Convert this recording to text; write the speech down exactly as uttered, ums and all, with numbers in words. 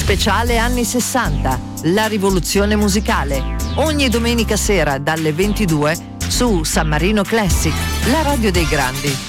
Speciale anni sessanta, la rivoluzione musicale. Ogni domenica sera dalle ventidue su San Marino Classic, la radio dei grandi.